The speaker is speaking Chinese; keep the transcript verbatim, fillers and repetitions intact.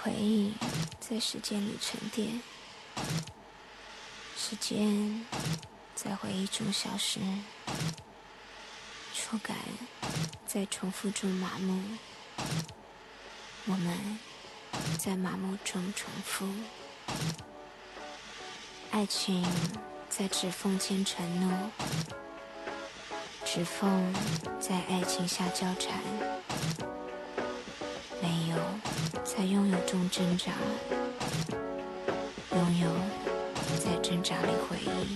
回忆在时间里沉淀，时间在回忆中消失，触感在重复中麻木，我们在麻木中重复，爱情在指缝间承诺，指缝在爱情下交缠，没有在拥有中挣扎，拥有在挣扎里回忆。